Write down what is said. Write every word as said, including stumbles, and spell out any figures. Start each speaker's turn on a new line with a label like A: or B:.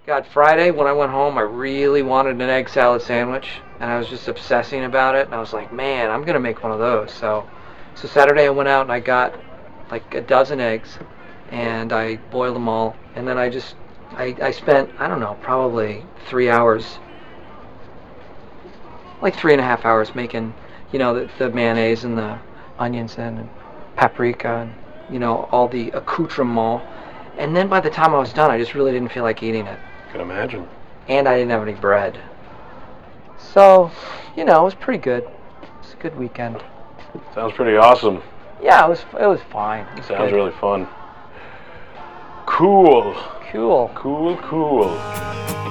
A: God, Friday when I went home, I really wanted an egg salad sandwich, and I was just obsessing about it. And I was like, man, I'm gonna make one of those. So, so Saturday I went out and I got like a dozen eggs, and I boiled them all, and then I just I, I spent I don't know probably three hours, like three and a half hours making, you know, the, the mayonnaise and the onions and, and paprika and you know all the accoutrement. And then by the time I was done, I just really didn't feel like eating it.
B: I can imagine.
A: And I didn't have any bread. So, you know, it was pretty good. It was a good weekend.
B: Sounds pretty awesome.
A: Yeah, it was it was fine. It was
B: Sounds
A: good.
B: really fun. Cool.
A: Cool.
B: Cool, cool.